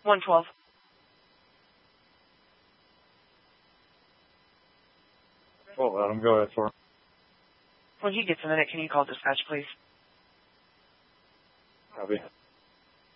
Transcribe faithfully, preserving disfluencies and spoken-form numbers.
one twelve. Oh, let him go ahead for. When he gets a minute, can you call dispatch, please? Copy.